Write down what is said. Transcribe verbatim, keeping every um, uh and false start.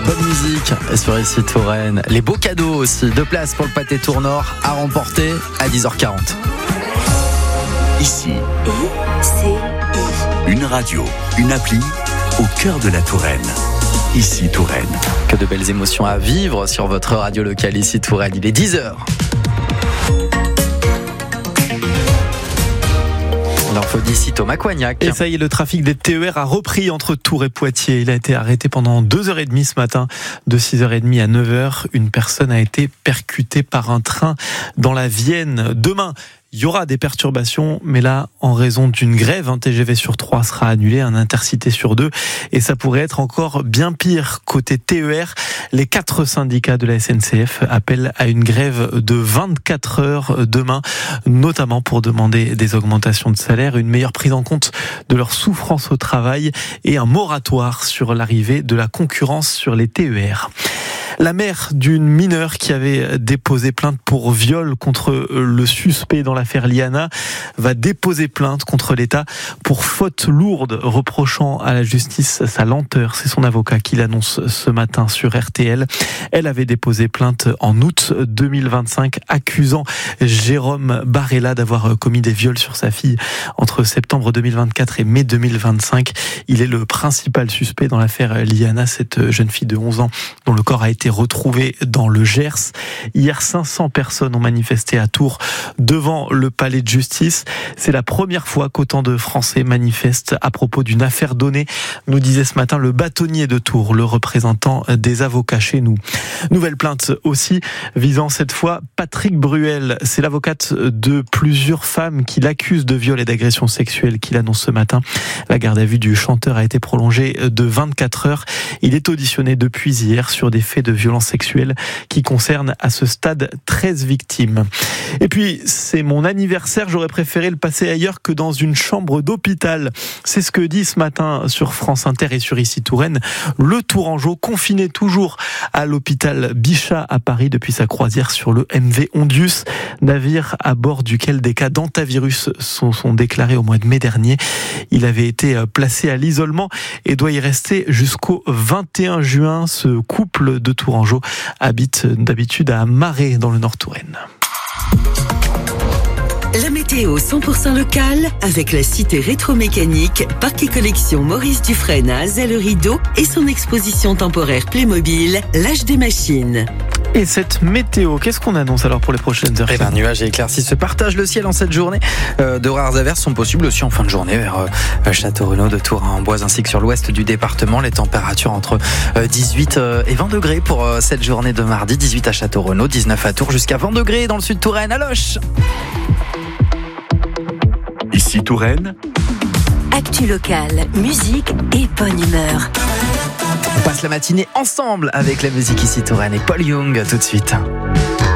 bonne musique sur Ici Touraine. Les beaux cadeaux aussi. Deux places pour le pâté Tour Nord à remporter à dix heures quarante. Ici, une radio, une appli au cœur de la Touraine. Ici Touraine. Que de belles émotions à vivre sur votre radio locale Ici Touraine. Il est dix heures. L'info d'ici Thomas Coignac. Et ça y est, le trafic des T E R a repris entre Tours et Poitiers. Il a été arrêté pendant deux heures trente ce matin, de six heures trente à neuf heures. Une personne a été percutée par un train dans la Vienne. Demain, il y aura des perturbations, mais là, en raison d'une grève, un T G V sur trois sera annulé, un Intercité sur deux, et ça pourrait être encore bien pire. Côté T E R, les quatre syndicats de la S N C F appellent à une grève de vingt-quatre heures demain, notamment pour demander des augmentations de salaire, une meilleure prise en compte de leur souffrance au travail et un moratoire sur l'arrivée de la concurrence sur les T E R. La mère d'une mineure qui avait déposé plainte pour viol contre le suspect dans l'affaire Liana va déposer plainte contre l'État pour faute lourde, reprochant à la justice sa lenteur. C'est son avocat qui l'annonce ce matin sur R T L. Elle avait déposé plainte en août deux mille vingt-cinq, accusant Jérôme Barella d'avoir commis des viols sur sa fille entre septembre deux mille vingt-quatre et mai deux mille vingt-cinq. Il est le principal suspect dans l'affaire Liana, cette jeune fille de onze ans dont le corps a été retrouvé dans le Gers. Hier, cinq cents personnes ont manifesté à Tours devant le palais de justice. C'est la première fois qu'autant de Français manifestent à propos d'une affaire donnée, nous disait ce matin le bâtonnier de Tours, le représentant des avocats chez nous. Nouvelle plainte aussi visant cette fois Patrick Bruel. C'est l'avocate de plusieurs femmes qui l'accusent de viol et d'agression sexuelle qu'il annonce ce matin. La garde à vue du chanteur a été prolongée de vingt-quatre heures. Il est auditionné depuis hier sur des faits de violence sexuelle qui concernent à ce stade treize victimes. Et puis, c'est mon anniversaire, j'aurais préféré le passer ailleurs que dans une chambre d'hôpital. C'est ce que dit ce matin sur France Inter et sur Ici Touraine le Tourangeau, confiné toujours à l'hôpital Bichat à Paris depuis sa croisière sur le M V Ondius, navire à bord duquel des cas d'antavirus sont, sont déclarés au mois de mai dernier. Il avait été placé à l'isolement et doit y rester jusqu'au vingt et un juin. Ce couple de Tourangeau habite d'habitude à Marais dans le Nord Touraine. La météo cent pour cent locale avec la cité rétromécanique, parc et collection Maurice Dufresne à Azay-le-Rideau et son exposition temporaire Playmobil, l'âge des machines. Et cette météo, qu'est-ce qu'on annonce alors pour les prochaines heures? Eh ben, nuages et éclaircies se partagent le ciel en cette journée. Euh, de rares averses sont possibles aussi en fin de journée vers euh, Château-Renaud, de Tours à Amboise ainsi que sur l'ouest du département. Les températures entre euh, dix-huit et vingt degrés pour euh, cette journée de mardi. dix-huit à Château-Renaud, dix-neuf à Tours, jusqu'à vingt degrés dans le sud Touraine, à Loches. Ici Touraine. Actu locale, musique et bonne humeur. On passe la matinée ensemble avec la musique Ici Touraine et Paul Young tout de suite.